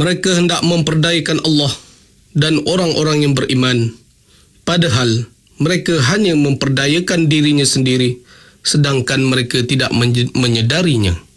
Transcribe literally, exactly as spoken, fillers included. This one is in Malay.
Mereka hendak memperdayakan Allah dan orang-orang yang beriman, padahal mereka hanya memperdayakan dirinya sendiri, sedangkan mereka tidak menyedarinya.